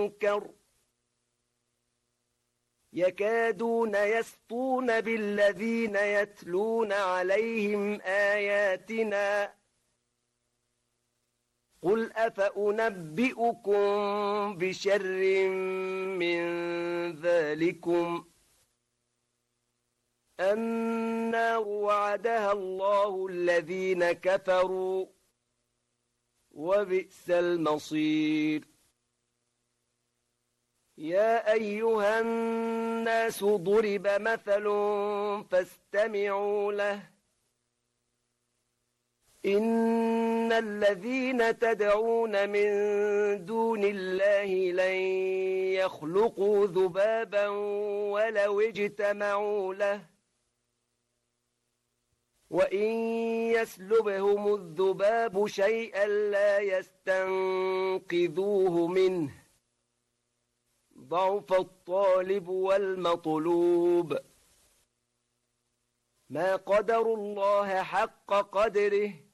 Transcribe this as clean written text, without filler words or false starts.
المنكر يكادون يسطون بالذين يتلون عليهم آياتنا قل أفأنبئكم بشر من ذلكم النار وعدها الله الذين كفروا وبئس المصير يا أيها الناس ضرب مثل فاستمعوا له إن الذين تدعون من دون الله لن يخلقوا ذبابا ولو اجتمعوا له وإن يسلبهم الذباب شيئا لا يستنقذوه منه ضعف الطالب والمطلوب ما قدروا الله حق قدره